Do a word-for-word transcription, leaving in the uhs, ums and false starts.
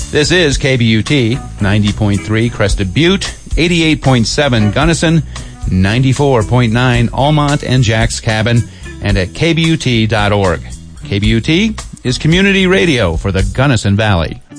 This is K B U T, ninety point three Crested Butte, eighty-eight point seven Gunnison, ninety-four point nine Almont and Jack's Cabin, and at K B U T dot org. K B U T is community radio for the Gunnison Valley.